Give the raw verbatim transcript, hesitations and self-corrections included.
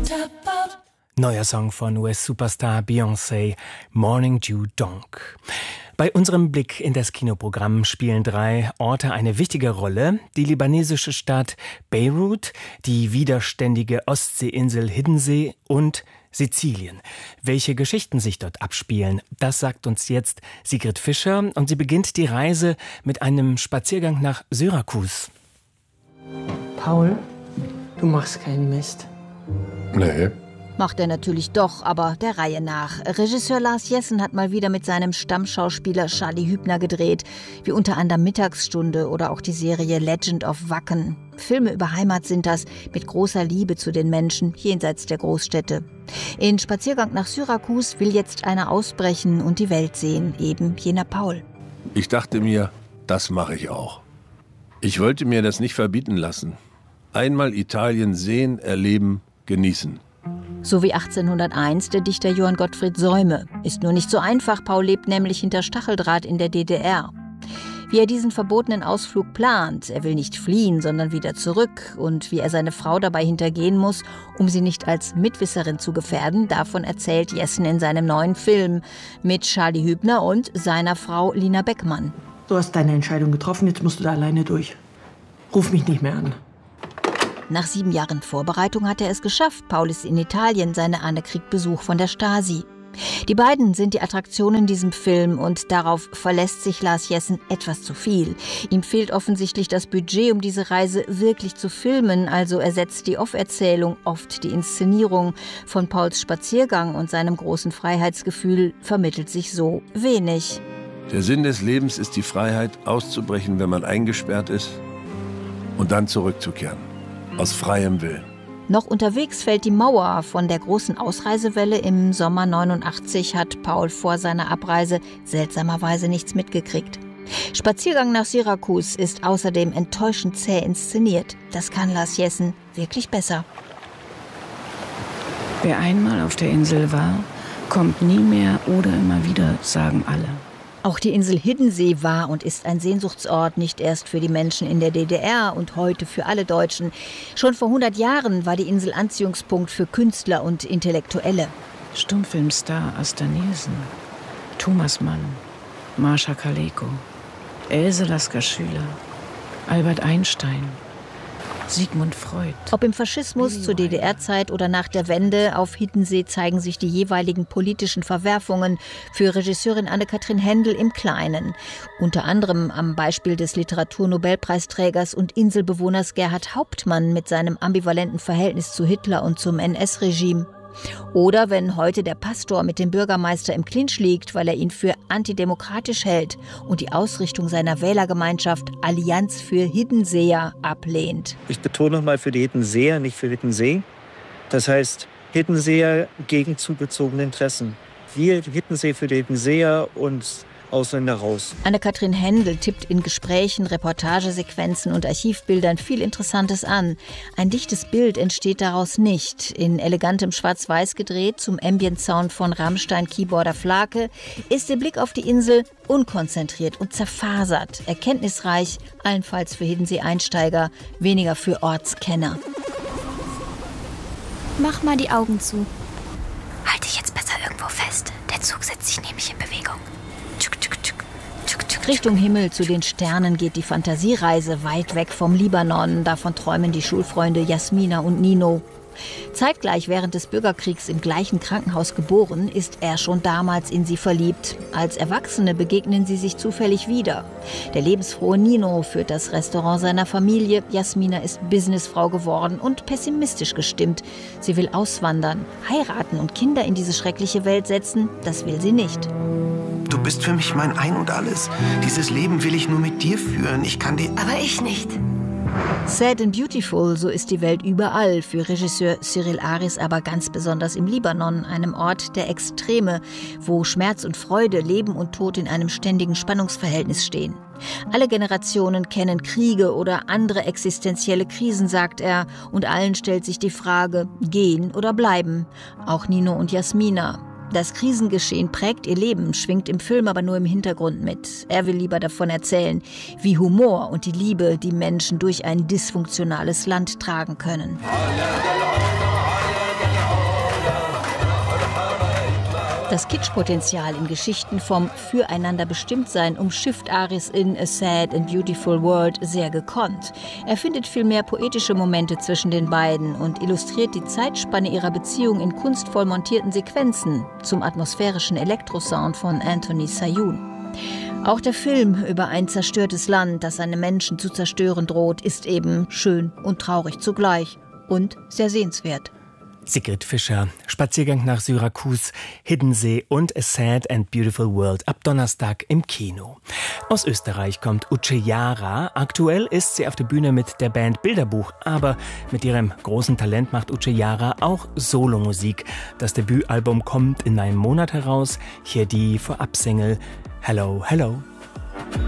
Neuer Song von U S-Superstar Beyoncé, Morning Dew Donk. Bei unserem Blick in das Kinoprogramm spielen drei Orte eine wichtige Rolle. Die libanesische Stadt Beirut, die widerständige Ostseeinsel Hiddensee und Sizilien. Welche Geschichten sich dort abspielen, das sagt uns jetzt Sigrid Fischer. Und sie beginnt die Reise mit einem Spaziergang nach Syrakus. Paul, du machst keinen Mist. Nee. Macht er natürlich doch, aber der Reihe nach. Regisseur Lars Jessen hat mal wieder mit seinem Stammschauspieler Charlie Hübner gedreht, wie unter anderem Mittagsstunde oder auch die Serie Legend of Wacken. Filme über Heimat sind das, mit großer Liebe zu den Menschen jenseits der Großstädte. In Spaziergang nach Syrakus will jetzt einer ausbrechen und die Welt sehen, eben jener Paul. Ich dachte mir, das mache ich auch. Ich wollte mir das nicht verbieten lassen. Einmal Italien sehen, erleben, genießen. So wie achtzehnhunderteins der Dichter Johann Gottfried Säume. Ist nur nicht so einfach, Paul lebt nämlich hinter Stacheldraht in der D D R. Wie er diesen verbotenen Ausflug plant, er will nicht fliehen, sondern wieder zurück. Und wie er seine Frau dabei hintergehen muss, um sie nicht als Mitwisserin zu gefährden, davon erzählt Jessen in seinem neuen Film mit Charlie Hübner und seiner Frau Lina Beckmann. Du hast deine Entscheidung getroffen, jetzt musst du da alleine durch. Ruf mich nicht mehr an. Nach sieben Jahren Vorbereitung hat er es geschafft. Paul ist in Italien, seine Anne kriegt Besuch von der Stasi. Die beiden sind die Attraktion in diesem Film und darauf verlässt sich Lars Jessen etwas zu viel. Ihm fehlt offensichtlich das Budget, um diese Reise wirklich zu filmen, also ersetzt die Off-Erzählung oft die Inszenierung. Von Pauls Spaziergang und seinem großen Freiheitsgefühl vermittelt sich so wenig. Der Sinn des Lebens ist die Freiheit, auszubrechen, wenn man eingesperrt ist, und dann zurückzukehren. Aus freiem Willen. Noch unterwegs fällt die Mauer. Von der großen Ausreisewelle im Sommer neunundachtzig hat Paul vor seiner Abreise seltsamerweise nichts mitgekriegt. Spaziergang nach Syrakus ist außerdem enttäuschend zäh inszeniert. Das kann Lars Jessen wirklich besser. Wer einmal auf der Insel war, kommt nie mehr oder immer wieder, sagen alle. Auch die Insel Hiddensee war und ist ein Sehnsuchtsort, nicht erst für die Menschen in der D D R und heute für alle Deutschen. Schon vor hundert Jahren war die Insel Anziehungspunkt für Künstler und Intellektuelle. Stummfilmstar Asta Nielsen, Thomas Mann, Marsha Kaleko, Else Lasker-Schüler, Albert Einstein, Sigmund Freud. Ob im Faschismus, zur D D R-Zeit oder nach der Wende, auf Hiddensee zeigen sich die jeweiligen politischen Verwerfungen für Regisseurin Anne-Kathrin Hendel im Kleinen. Unter anderem am Beispiel des Literaturnobelpreisträgers und Inselbewohners Gerhard Hauptmann mit seinem ambivalenten Verhältnis zu Hitler und zum N S-Regime. Oder wenn heute der Pastor mit dem Bürgermeister im Clinch liegt, weil er ihn für antidemokratisch hält und die Ausrichtung seiner Wählergemeinschaft Allianz für Hiddenseer ablehnt. Ich betone nochmal für die Hiddenseer, nicht für Hiddensee. Das heißt, Hiddenseer gegen zugezogene Interessen. Wir Hiddensee für die Hiddenseer und Ausländer raus. Anne-Kathrin Hendel tippt in Gesprächen, Reportagesequenzen und Archivbildern viel Interessantes an. Ein dichtes Bild entsteht daraus nicht. In elegantem Schwarz-Weiß gedreht, zum Ambient-Sound von Rammstein-Keyboarder Flake, ist der Blick auf die Insel unkonzentriert und zerfasert. Erkenntnisreich, allenfalls für Hiddensee-Einsteiger, weniger für Ortskenner. Mach mal die Augen zu. Halt dich jetzt besser irgendwo fest. Der Zug setzt sich nämlich in Bewegung. Richtung Himmel zu den Sternen geht die Fantasiereise, weit weg vom Libanon. Davon träumen die Schulfreunde Jasmina und Nino. Zeitgleich während des Bürgerkriegs im gleichen Krankenhaus geboren, ist er schon damals in sie verliebt. Als Erwachsene begegnen sie sich zufällig wieder. Der lebensfrohe Nino führt das Restaurant seiner Familie. Jasmina ist Businessfrau geworden und pessimistisch gestimmt. Sie will auswandern, heiraten und Kinder in diese schreckliche Welt setzen. Das will sie nicht. Du bist für mich mein Ein und Alles. Dieses Leben will ich nur mit dir führen. Ich kann dir... Aber ich nicht. Sad and Beautiful, so ist die Welt überall. Für Regisseur Cyril Aris aber ganz besonders im Libanon, einem Ort der Extreme, wo Schmerz und Freude, Leben und Tod in einem ständigen Spannungsverhältnis stehen. Alle Generationen kennen Kriege oder andere existenzielle Krisen, sagt er, und allen stellt sich die Frage, gehen oder bleiben. Auch Nino und Jasmina. Das Krisengeschehen prägt ihr Leben, schwingt im Film aber nur im Hintergrund mit. Er will lieber davon erzählen, wie Humor und die Liebe die Menschen durch ein dysfunktionales Land tragen können. Das Kitschpotenzial in Geschichten vom Füreinander Bestimmtsein umschifft Aris in A Sad and Beautiful World sehr gekonnt. Er findet vielmehr poetische Momente zwischen den beiden und illustriert die Zeitspanne ihrer Beziehung in kunstvoll montierten Sequenzen zum atmosphärischen Elektrosound von Anthony Sayun. Auch der Film über ein zerstörtes Land, das seine Menschen zu zerstören droht, ist eben schön und traurig zugleich und sehr sehenswert. Sigrid Fischer, Spaziergang nach Syrakus, Hiddensee und A Sad and Beautiful World ab Donnerstag im Kino. Aus Österreich kommt Uche Jara. Aktuell ist sie auf der Bühne mit der Band Bilderbuch, aber mit ihrem großen Talent macht Uche Jara auch Solomusik. Das Debütalbum kommt in einem Monat heraus. Hier die Vorabsingle Hello, Hello.